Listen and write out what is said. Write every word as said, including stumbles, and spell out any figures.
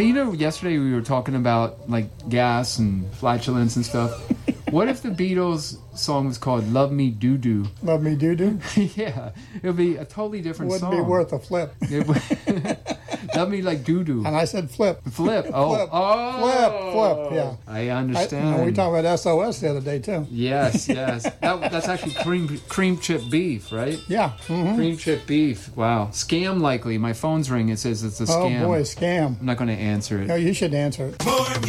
Hey, you know, yesterday we were talking about like gas and flatulence and stuff. What if the Beatles song was called "Love Me Doo Doo"? Love Me Doo Doo? Yeah, it would be a totally different Wouldn't song. be worth a flip. It would, love me like doo doo. And I said flip. Flip. Oh, Flip. oh, Flip, flip, yeah. I I, understand. and we talked about S O S the other day, too. Yes, yes. That, that's actually cream cream chip beef, right? Yeah. Mm-hmm. Cream chip beef. Wow. Scam likely. My phone's ringing. It says it's a Oh, scam. boy, scam. I'm not going to answer it. No, you should answer it. More